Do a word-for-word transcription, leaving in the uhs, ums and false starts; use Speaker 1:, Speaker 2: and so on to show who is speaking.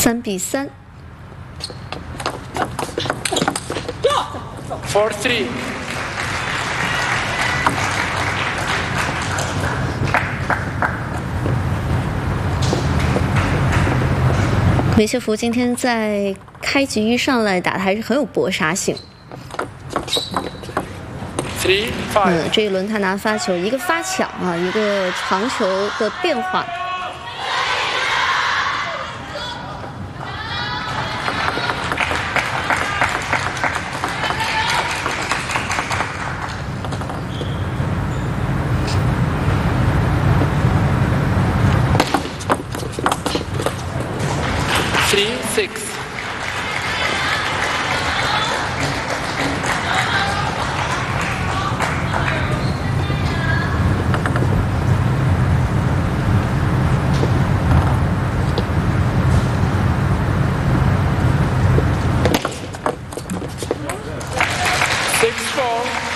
Speaker 1: 三比三。
Speaker 2: Four three。
Speaker 1: 梅谢福今天在开局一上来打的还是很有搏杀性。
Speaker 2: Three five。
Speaker 1: 嗯，这一轮他拿发球，一个发抢啊，一个长球的变化。
Speaker 2: Three six。Six four。